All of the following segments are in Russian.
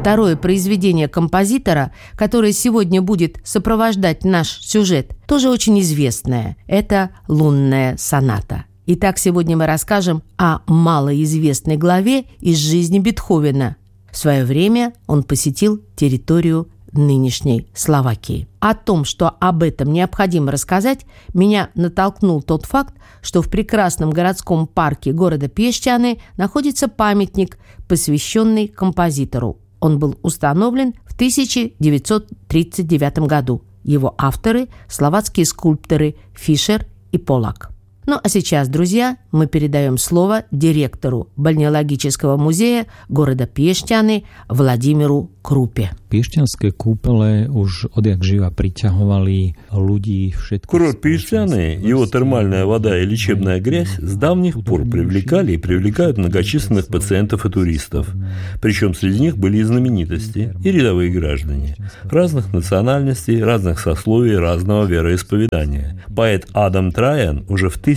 Второе произведение композитора, которое сегодня будет сопровождать наш сюжет, тоже очень известное. Это «Лунная соната». Итак, сегодня мы расскажем о малоизвестной главе из жизни Бетховена. В свое время он посетил территорию нынешней Словакии. О том, что об этом необходимо рассказать, меня натолкнул тот факт, что в прекрасном городском парке города Пещаны находится памятник, посвященный композитору. Он был установлен в 1939 году. Его авторы – словацкие скульпторы Фишер и Полак. Ну а сейчас, друзья, мы передаем слово директору Бальнеологического музея города Piešťany Vladimiru Krúpe. Piešťanské kúpele už odjak živa priťahovali ľudí všetkých. Курорт Piešťany, его термальная вода и лечебная грязь с давних пор привлекали и привлекают многочисленных пациентов и туристов. Причем среди них были и знаменитости, и рядовые граждане. Разных национальностей, разных сословий, разного вероисповедания. Поэт Адам Траян уже в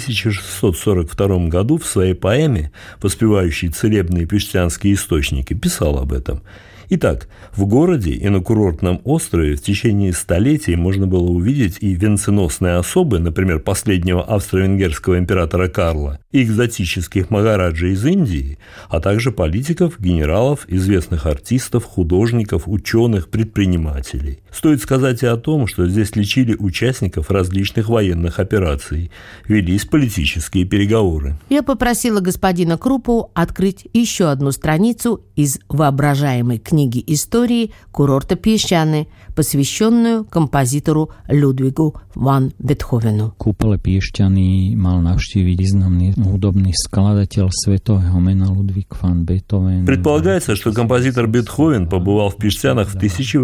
1642 году в своей поэме, воспевающей целебные пещтянские источники, писал об этом. Итак, в городе и на курортном острове в течение столетий можно было увидеть и венценосные особы, например, последнего австро-венгерского императора Карла, и экзотических магараджей из Индии, а также политиков, генералов, известных артистов, художников, ученых, предпринимателей. Стоит сказать и о том, что здесь лечили участников различных военных операций, велись политические переговоры. Я попросила господина Крупу открыть еще одну страницу из воображаемой книги истории курорта Piešťany, посвященную композитору Людвигу ван Бетховену. Kúpele Piešťany mal navštíviť významný hudobný skladateľ svetového mena Ludwig van Beethoven. Предполагается, что композитор Бетховен побывал в Пещтянах в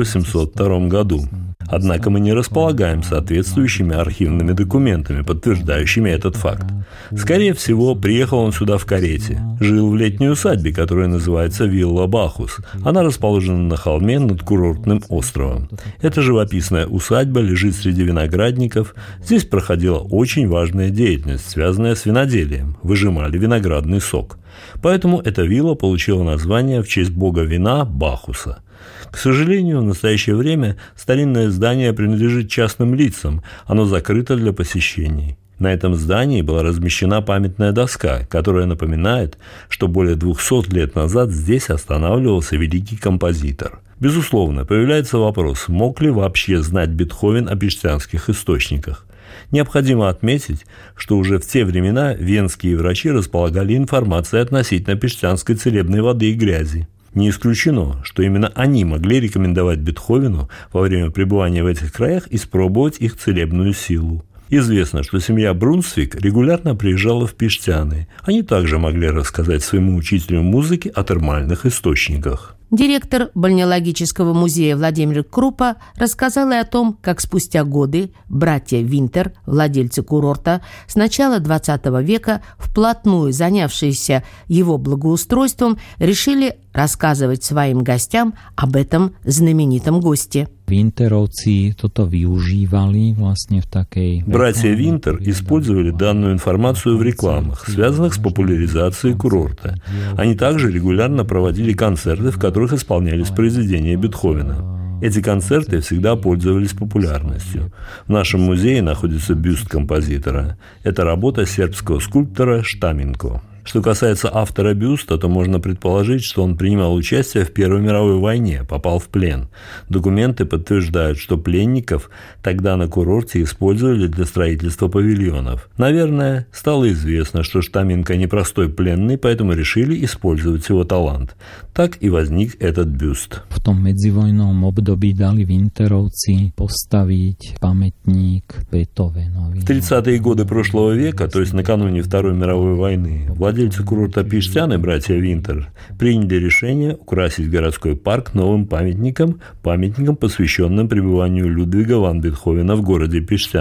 1802 году. Однако мы не располагаем соответствующими архивными документами, подтверждающими этот факт. Скорее всего, приехал он сюда в карете. Жил в летней усадьбе, которая называется Вилла Бахус. Она расположена на холме над курортным островом. Эта живописная усадьба лежит среди виноградников. Здесь проходила очень важная деятельность, связанная с виноделием. Выжимали виноградный сок. Поэтому эта вилла получила название в честь бога вина Бахуса. К сожалению, в настоящее время старинное здание принадлежит частным лицам, оно закрыто для посещений. На этом здании была размещена памятная доска, которая напоминает, что более 200 лет назад здесь останавливался великий композитор. Безусловно, появляется вопрос, мог ли вообще знать Бетховен о пещтянских источниках. Необходимо отметить, что уже в те времена венские врачи располагали информацией относительно пещтянской целебной воды и грязи. Не исключено, что именно они могли рекомендовать Бетховену во время пребывания в этих краях испробовать их целебную силу. Известно, что семья Брунсвик регулярно приезжала в Пещтяны. Они также могли рассказать своему учителю музыки о термальных источниках. Директор Бальнеологического музея Владимир Крупа рассказал и о том, как спустя годы братья Винтер, владельцы курорта, с начала XX века, вплотную занявшиеся его благоустройством, решили рассказывать своим гостям об этом знаменитом госте. Винтеровцы toto využívali vlastne в такой. Братья Винтер использовали данную информацию в рекламах, связанных с популяризацией курорта. Они также регулярно проводили концерты, в которых исполнялись произведения Бетховена. Эти концерты всегда пользовались популярностью. В нашем музее находится бюст композитора. Это работа сербского скульптора Штаменко. Что касается автора бюста, то можно предположить, что он принимал участие в Первой мировой войне, попал в плен. Документы подтверждают, что пленников тогда на курорте использовали для строительства павильонов. Наверное, стало известно, что Штаменко непростой пленный, поэтому решили использовать его талант. Так и возник этот бюст. В том medzivojnom období dali Winterovci postaviť pamätník Beethovenovi. В 30-е годы прошлого века, то есть накануне Второй мировой войны, владельцы курорта Пещтяны, братья Винтер, приняли решение украсить городской парк новым памятником, посвященным пребыванию Людвига ван Бетховена в городе Пещтяны.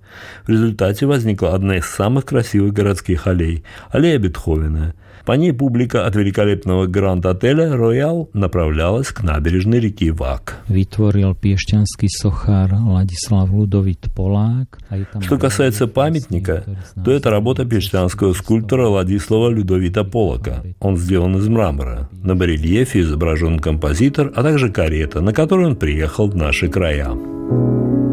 В результате возникла одна из самых красивых городских аллей – аллея Бетховена. По ней публика от великолепного гранд-отеля «Роял» направлялась к набережной реки Вак. Vytvoril piešťanský sochár Ladislav Ľudovít Polák. Что касается памятника, то это работа пиштянского скульптора Ладислава Людовита Полака. Он сделан из мрамора. На барельефе изображен композитор, а также карета, на которой он приехал в наши края.